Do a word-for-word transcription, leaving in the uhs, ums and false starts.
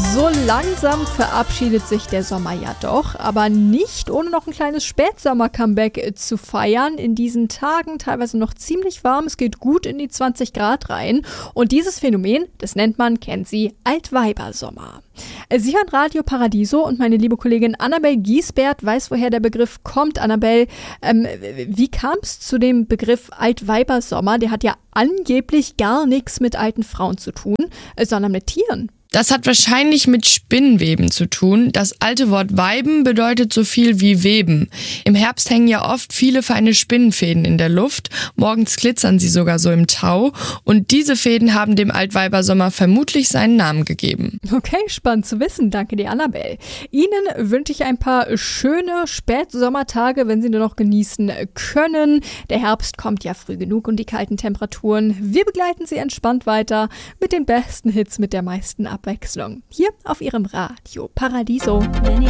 So langsam verabschiedet sich der Sommer ja doch, aber nicht ohne noch ein kleines Spätsommer-Comeback zu feiern. In diesen Tagen teilweise noch ziemlich warm, es geht gut in die zwanzig Grad rein. Und dieses Phänomen, das nennt man, kennt sie, Altweibersommer. Sie hören Radio Paradiso und meine liebe Kollegin Annabel Giesbert weiß, woher der Begriff kommt. Annabel, ähm, wie kam es zu dem Begriff Altweibersommer? Der hat ja angeblich gar nichts mit alten Frauen zu tun, sondern mit Tieren. Das hat wahrscheinlich mit Spinnweben zu tun. Das alte Wort Weiben bedeutet so viel wie Weben. Im Herbst hängen ja oft viele feine Spinnenfäden in der Luft. Morgens glitzern sie sogar so im Tau. Und diese Fäden haben dem Altweibersommer vermutlich seinen Namen gegeben. Okay, spannend zu wissen. Danke dir, Annabel. Ihnen wünsche ich ein paar schöne Spätsommertage, wenn Sie nur noch genießen können. Der Herbst kommt ja früh genug und die kalten Temperaturen. Wir begleiten Sie entspannt weiter mit den besten Hits, mit der meisten Abwechslung. Hier auf Ihrem Radio Paradiso.